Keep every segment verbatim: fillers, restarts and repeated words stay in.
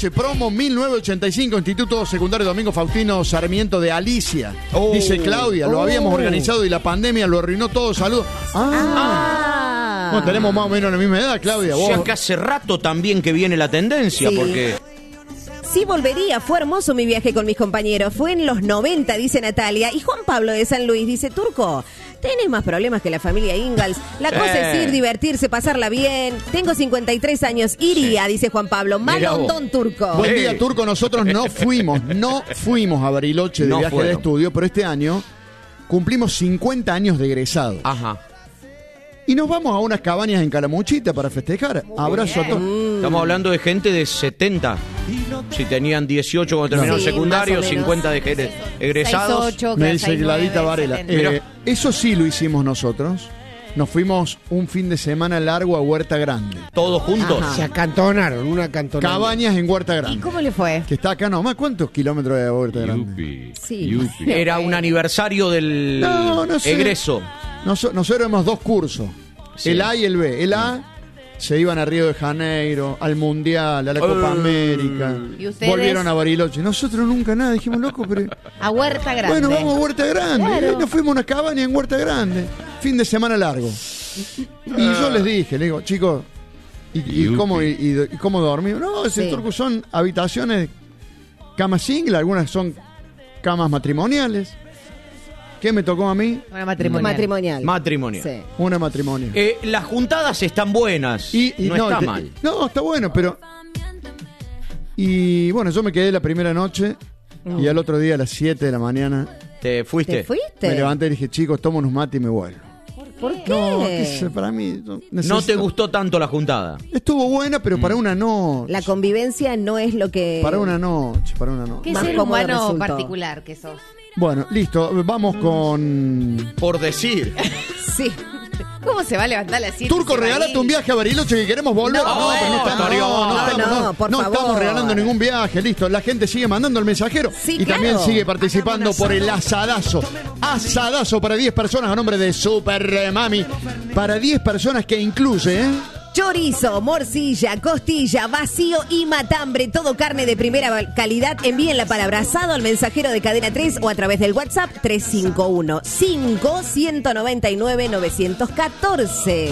Promo mil novecientos ochenta y cinco, Instituto Secundario Domingo Faustino Sarmiento de Alicia. Oh, dice Claudia, lo oh. habíamos organizado y la pandemia lo arruinó todo. Saludos. Ah. ah. Bueno, tenemos más o menos la misma edad, Claudia. O sea que hace rato también que viene la tendencia, sí. porque... Sí, volvería. Fue hermoso mi viaje con mis compañeros. Fue en los noventa, dice Natalia. Y Juan Pablo de San Luis dice, Turco, tenés más problemas que la familia Ingalls. La cosa eh. es ir, divertirse, pasarla bien. Tengo cincuenta y tres años. Iría, sí. dice Juan Pablo. Malondón, Turco. Buen día, Turco. Nosotros no fuimos, no fuimos a Bariloche de no viaje fueron. de estudio, pero este año cumplimos cincuenta años de egresados. Ajá. Y nos vamos a unas cabañas en Calamuchita para festejar. Muy Abrazo bien. a todos. Estamos hablando de gente de setenta. Si tenían dieciocho cuando terminaron sí, secundario, cincuenta de egresados. seis, ocho, Me dice Gladita Varela. Eh, eso sí lo hicimos nosotros. Nos fuimos un fin de semana largo a Huerta Grande. ¿Todos juntos? Ajá. Se acantonaron, una acantonada. Cabañas en Huerta Grande. ¿Y cómo le fue? Que está acá nomás. ¿Cuántos kilómetros de Huerta Grande? Yupi. Sí. Yupi. Era un aniversario del no, no sé. egreso. Nos, nosotros éramos dos cursos. Sí. El A y el B. El A se iban a Río de Janeiro, al Mundial, a la Copa uh, América. ¿Y ustedes? Volvieron a Bariloche. Nosotros nunca nada. Dijimos, loco, pero... A Huerta Grande. Bueno, vamos a Huerta Grande. Claro. Y nos fuimos a una cabaña en Huerta Grande. Fin de semana largo. Y yo les dije, le digo, chicos, ¿y, y, cómo, y, y, y cómo dormimos? No, ese sí. Turco son habitaciones, camas single, algunas son camas matrimoniales. ¿Qué me tocó a mí? Una matrimonial. Matrimonial. Matrimonial. Sí. Una matrimonial. Eh, las juntadas están buenas. Y, y no, no está te, mal. No, está bueno, pero... Y bueno, yo me quedé la primera noche mm. y al otro día a las siete de la mañana... ¿Te fuiste? ¿Te fuiste? Me levanté y dije, chicos, tomo unos mates y me vuelvo. ¿Por qué? No, qué sé, para mí... No, necesito... ¿No te gustó tanto la juntada? Estuvo buena, pero mm. para una noche. La convivencia no es lo que... Para una noche, para una noche. ¿Qué ser humano particular que sos? Bueno, listo, vamos con... Por decir. Sí. ¿Cómo se va a levantar la siete? Turco, regálate un viaje a Bariloche que queremos volver. No, no, pero no estamos, no, no, no, estamos, no, no, por no favor. estamos regalando ningún viaje, listo. La gente sigue mandando el mensajero sí, y claro. también sigue participando por el asadazo. Asadazo para diez personas a nombre de Super Mami. Para diez personas que incluye, ¿eh? Chorizo, morcilla, costilla, vacío y matambre. Todo carne de primera calidad. Envíen la palabra asado al mensajero de Cadena tres o a través del WhatsApp tres cinco uno, cinco, uno nueve nueve, nueve uno cuatro.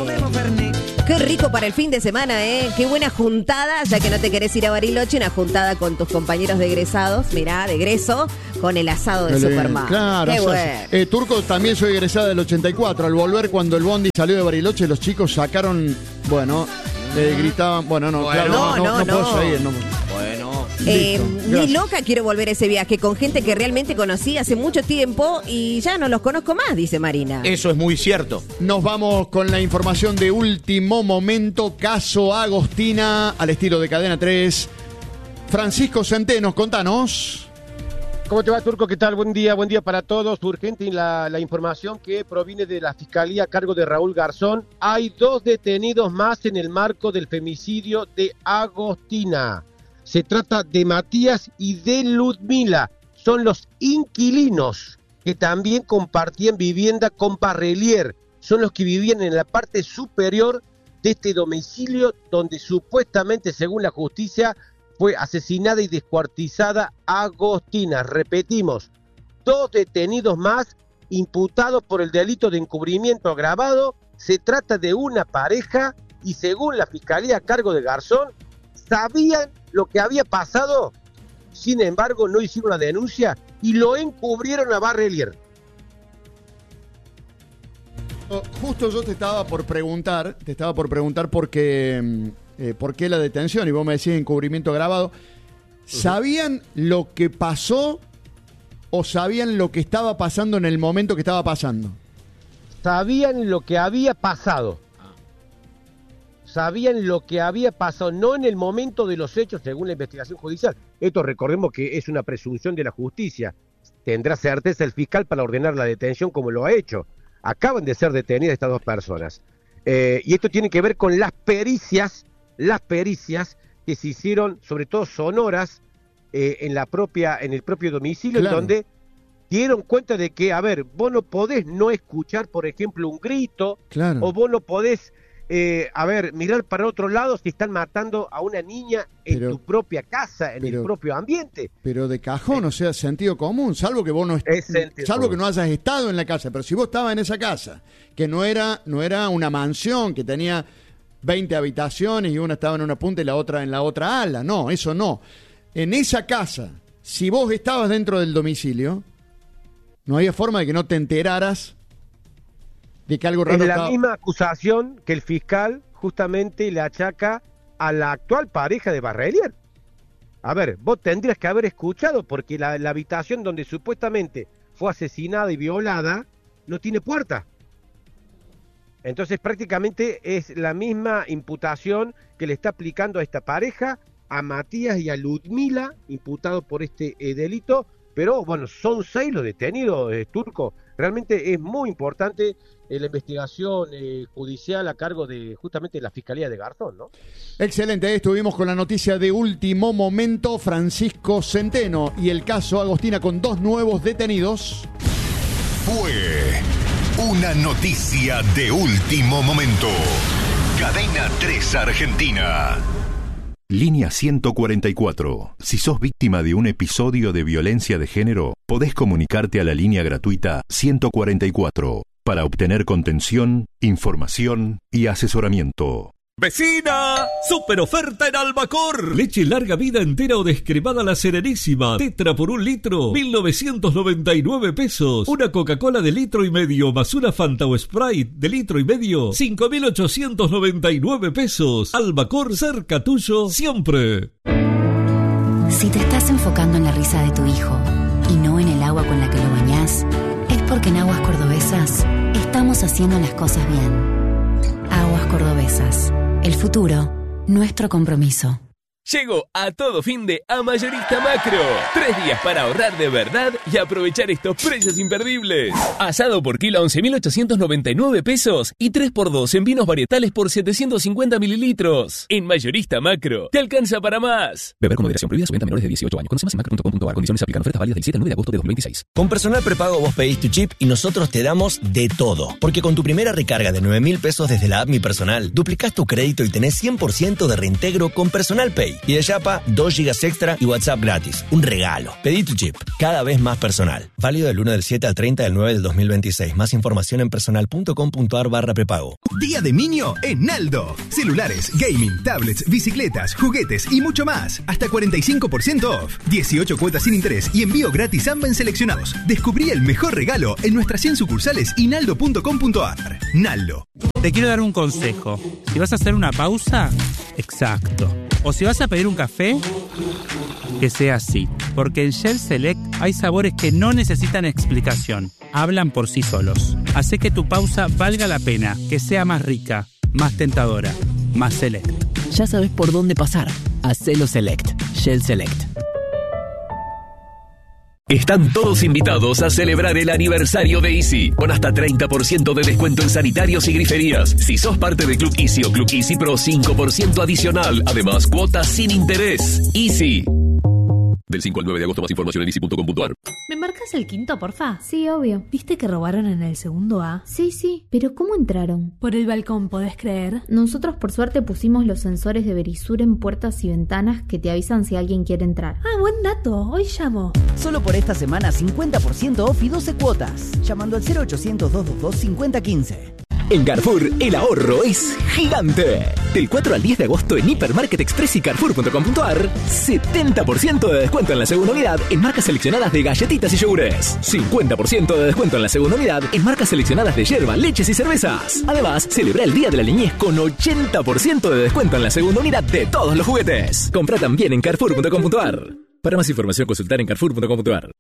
Qué rico para el fin de semana, ¿eh? Qué buena juntada, ya que no te querés ir a Bariloche, una juntada con tus compañeros de egresados, mirá, de egreso, con el asado de Superman. Claro, qué o sea, eh, Turco, también soy egresada del ochenta y cuatro. Al volver, cuando el bondi salió de Bariloche, los chicos sacaron, bueno, eh, gritaban, bueno, no, bueno, claro, no, no, no, no, no, no no. puedo seguir, no. Bueno. Eh, ni loca quiero volver a ese viaje con gente que realmente conocí hace mucho tiempo y ya no los conozco más, dice Marina. Eso es muy cierto. Nos vamos con la información de último momento. Caso Agostina, al estilo de Cadena tres. Francisco Centenos, contanos. ¿Cómo te va, Turco? ¿Qué tal? Buen día, buen día para todos. Urgente la, la información que proviene de la Fiscalía a cargo de Raúl Garzón. Hay dos detenidos más en el marco del femicidio de Agostina. Se trata de Matías y de Ludmila. Son los inquilinos que también compartían vivienda con Parrelier. Son los que vivían en la parte superior de este domicilio donde supuestamente, según la justicia, fue asesinada y descuartizada Agostina. Repetimos, dos detenidos más imputados por el delito de encubrimiento agravado. Se trata de una pareja y según la Fiscalía a cargo de Garzón, sabían lo que había pasado, sin embargo no hicieron una denuncia y lo encubrieron a Parrelier. Justo yo te estaba por preguntar, te estaba por preguntar por qué, eh, por qué la detención, y vos me decís encubrimiento agravado. ¿Sabían lo que pasó o sabían lo que estaba pasando en el momento que estaba pasando? Sabían lo que había pasado. Sabían lo que había pasado, no en el momento de los hechos, según la investigación judicial. Esto recordemos que es una presunción de la justicia. Tendrá certeza el fiscal para ordenar la detención como lo ha hecho. Acaban de ser detenidas estas dos personas. Eh, y esto tiene que ver con las pericias, las pericias que se hicieron, sobre todo sonoras, eh, en la propia, en el propio domicilio, claro. Donde dieron cuenta de que, a ver, vos no podés no escuchar, por ejemplo, un grito, claro. O vos no podés eh, a ver, mirar para otro lado si están matando a una niña en pero, tu propia casa, en pero, el propio ambiente. Pero de cajón, eh, o sea, sentido común, salvo que vos no est- salvo común. que no hayas estado en la casa, pero si vos estabas en esa casa, que no era, no era una mansión que tenía veinte habitaciones y una estaba en una punta y la otra en la otra ala, no, eso no. En esa casa, si vos estabas dentro del domicilio, no había forma de que no te enteraras de que algo raro es la estaba... misma acusación que el fiscal justamente le achaca a la actual pareja de Barrelier. A ver, vos tendrías que haber escuchado, porque la, la habitación donde supuestamente fue asesinada y violada no tiene puerta. Entonces prácticamente es la misma imputación que le está aplicando a esta pareja, a Matías y a Ludmila, imputados por este eh, delito, pero bueno, son seis los detenidos, eh, Turco. Realmente es muy importante eh, la investigación eh, judicial a cargo de justamente la Fiscalía de Garzón, ¿no? Excelente, estuvimos con la noticia de último momento, Francisco Centeno y el caso Agostina con dos nuevos detenidos. Fue una noticia de último momento. Cadena tres Argentina. Línea ciento cuarenta y cuatro. Si sos víctima de un episodio de violencia de género, podés comunicarte a la línea gratuita ciento cuarenta y cuatro para obtener contención, información y asesoramiento. ¡Vecina! ¡Super oferta en Albacor! Leche larga vida entera o descremada La Serenísima. Tetra por un litro, mil novecientos noventa y nueve pesos. Una Coca-Cola de litro y medio más una Fanta o Sprite de litro y medio, cinco mil ochocientos noventa y nueve pesos. Albacor, cerca tuyo siempre. Si te estás enfocando en la risa de tu hijo y no en el agua con la que lo bañás, es porque en Aguas Cordobesas estamos haciendo las cosas bien. Aguas Cordobesas. El futuro, nuestro compromiso. Llegó a todo fin de a Mayorista Macro. Tres días para ahorrar de verdad y aprovechar estos precios imperdibles. Asado por kilo a once mil ochocientos noventa y nueve pesos y tres por dos en vinos varietales por setecientos cincuenta mililitros. En Mayorista Macro, te alcanza para más. Beber con moderación, prohibida su venta a menores de dieciocho años. Conoce más en macro punto com punto a r. Condiciones aplican. Ofertas válidas del siete al nueve de agosto de dos mil veintiséis. Con Personal Prepago vos pedís tu chip y nosotros te damos de todo. Porque con tu primera recarga de nueve mil pesos desde la app Mi Personal, duplicás tu crédito y tenés cien por ciento de reintegro con Personal Pay. Y de Yapa, dos gigas extra y WhatsApp gratis. Un regalo. Pedí tu chip. Cada vez más personal. Válido del uno del siete al treinta del nueve del dos mil veintiséis. Más información en personal punto com punto a r barra prepago. Día de niño en Naldo. Celulares, gaming, tablets, bicicletas, juguetes y mucho más. Hasta cuarenta y cinco por ciento off. dieciocho cuotas sin interés y envío gratis AMBA en seleccionados. Descubrí el mejor regalo en nuestras cien sucursales y naldo punto com punto a r. Naldo. Te quiero dar un consejo. Si vas a hacer una pausa, exacto. O si vas a pedir un café, que sea así. Porque en Shell Select hay sabores que no necesitan explicación. Hablan por sí solos. Hace que tu pausa valga la pena, que sea más rica, más tentadora, más Select. Ya sabes por dónde pasar. Hacelo Select. Shell Select. Están todos invitados a celebrar el aniversario de Easy, con hasta treinta por ciento de descuento en sanitarios y griferías. Si sos parte de Club Easy o Club Easy Pro, cinco por ciento adicional. Además, cuotas sin interés. Easy. Del cinco al nueve de agosto, más información en easy punto com punto a r. ¿Me marcas el quinto, porfa? Sí, obvio. ¿Viste que robaron en el segundo A? Sí, sí. ¿Pero cómo entraron? Por el balcón, ¿podés creer? Nosotros, por suerte, pusimos los sensores de Verisur en puertas y ventanas que te avisan si alguien quiere entrar. Ah, buen dato. Hoy llamo. Solo por esta semana, cincuenta por ciento off y doce cuotas. Llamando al cero ochocientos, doscientos veintidós, cincuenta quince. En Carrefour, el ahorro es gigante. Del cuatro al diez de agosto en Hipermarket Express y Carrefour punto com punto a r, setenta por ciento de descuento en la segunda unidad en marcas seleccionadas de galletitas y yogures. cincuenta por ciento de descuento en la segunda unidad en marcas seleccionadas de yerba, leches y cervezas. Además, celebra el Día de la Niñez con ochenta por ciento de descuento en la segunda unidad de todos los juguetes. Compra también en Carrefour punto com punto a r. Para más información, consultar en Carrefour punto com punto a r.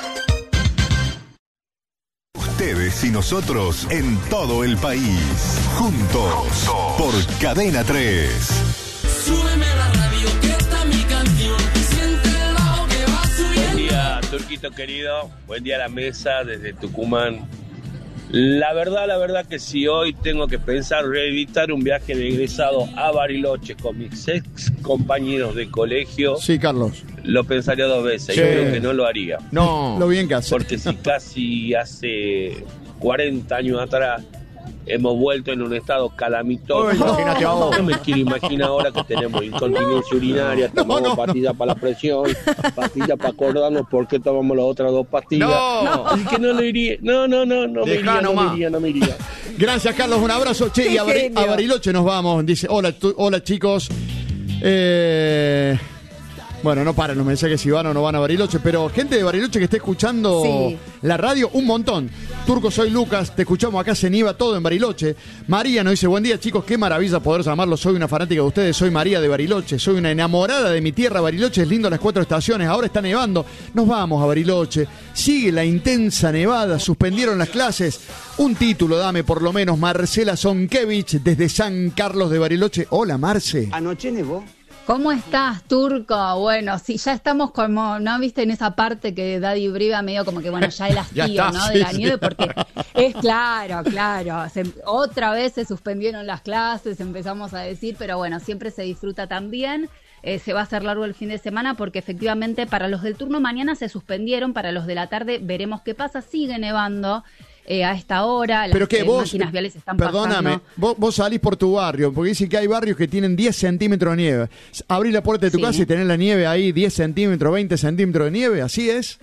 Ustedes y nosotros en todo el país. Juntos por Cadena tres. Súbeme la radio que está mi canción. Siente el bajo que va subiendo. Buen día, Turquito querido. Buen día a la mesa desde Tucumán. La verdad, la verdad que si hoy tengo que pensar reeditar un viaje de egresado a Bariloche con mis ex compañeros de colegio. Sí, Carlos. Lo pensaría dos veces. Sí. Yo creo que no lo haría. No, lo bien que hace. Porque si casi hace cuarenta años atrás hemos vuelto en un estado calamitoso. Uy, imagínate ahora. No me quiero imaginar ahora que tenemos incontinencia urinaria, tomamos no, no. pastillas para la presión, pastillas para acordarnos por qué tomamos las otras dos pastillas. No. Así que no lo iría. No, no, no, no me Dejá iría, no nomás. me iría, no me iría. Gracias, Carlos. Un abrazo. Che, y a, Bari- a Bariloche nos vamos. Dice, hola, tu- hola chicos. Eh... Bueno, no paran los mensajes si van o no van a Bariloche, pero gente de Bariloche que esté escuchando Sí. la radio, un montón. Turco, soy Lucas, te escuchamos acá, se nieva todo en Bariloche. María nos dice, buen día chicos, qué maravilla poder llamarlo, soy una fanática de ustedes, soy María de Bariloche, soy una enamorada de mi tierra, Bariloche, es lindo las cuatro estaciones, ahora está nevando, nos vamos a Bariloche, sigue la intensa nevada, suspendieron las clases, un título dame por lo menos, Marcela Sonkevich desde San Carlos de Bariloche. Hola Marce. Anoche nevó. ¿Cómo estás, Turco? Bueno, sí, ya estamos como, ¿no? Viste, en esa parte que Daddy Briva medio como que, bueno, ya el hastío, Ya está, ¿no? sí, De la sí. nieve, porque es claro, claro. Se- otra vez se suspendieron las clases, empezamos a decir, pero bueno, siempre se disfruta también. Eh, se va a hacer largo el fin de semana porque efectivamente para los del turno mañana se suspendieron, para los de la tarde veremos qué pasa, sigue nevando. Eh, a esta hora, las Pero que eh, vos, máquinas viales están perdóname, pasando. vos, vos salís por tu barrio, porque dicen que hay barrios que tienen diez centímetros de nieve. Abrís la puerta de tu Sí. casa y tenés la nieve ahí, diez centímetros, veinte centímetros de nieve, ¿así es?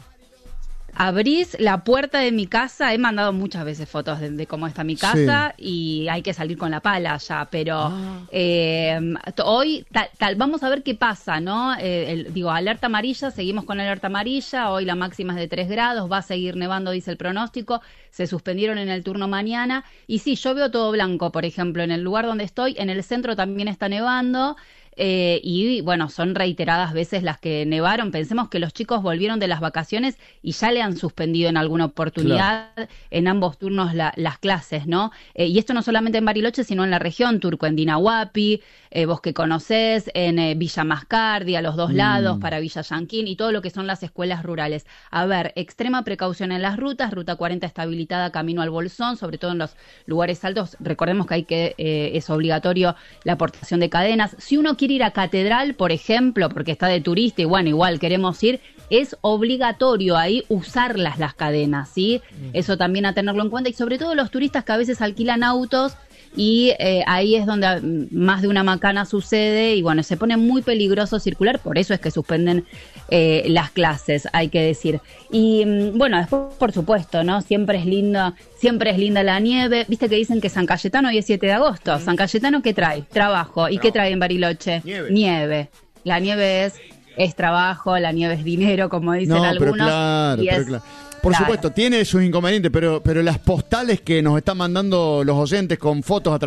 Abrís la puerta de mi casa, he mandado muchas veces fotos de, de cómo está mi casa y hay que salir con la pala ya, pero Ah. eh, t- hoy tal, tal, vamos a ver qué pasa, ¿no? Eh, el- digo, alerta amarilla, seguimos con alerta amarilla, hoy la máxima es de tres grados, va a seguir nevando, dice el pronóstico, se suspendieron en el turno mañana y sí, yo veo todo blanco, por ejemplo, en el lugar donde estoy, en el centro también está nevando. Eh, y bueno, son reiteradas veces las que nevaron. Pensemos que los chicos volvieron de las vacaciones y ya le han suspendido en alguna oportunidad en ambos turnos la- las clases, ¿no? Eh, y esto no solamente en Bariloche, sino en la región, Turco, en Dinahuapi, eh, vos que conocés, en eh, Villa Mascardi, a los dos Mm. lados, para Villa Yanquín y todo lo que son las escuelas rurales. A ver, extrema precaución en las rutas, Ruta cuarenta está habilitada camino al Bolsón, sobre todo en los lugares altos. Recordemos que hay que eh, es obligatorio la aportación de cadenas. Si uno quiere ir a Catedral, por ejemplo, porque está de turista y bueno, igual queremos ir, es obligatorio ahí usarlas las cadenas, ¿sí? Eso también a tenerlo en cuenta y sobre todo los turistas que a veces alquilan autos y eh, ahí es donde mm, más de una macana sucede y bueno, se pone muy peligroso circular, por eso es que suspenden eh, las clases, hay que decir. Y mm, bueno, después por supuesto, ¿no? Siempre es linda, siempre es linda la nieve, viste que dicen que San Cayetano hoy es siete de agosto, San Cayetano ¿qué trae? Trabajo, ¿y qué trae en Bariloche? Nieve. Nieve. La nieve es, es trabajo, la nieve es dinero, como dicen No, pero algunos. claro, y pero es- claro. Por claro. supuesto, tiene sus inconvenientes, pero, pero las postales que nos están mandando los oyentes con fotos a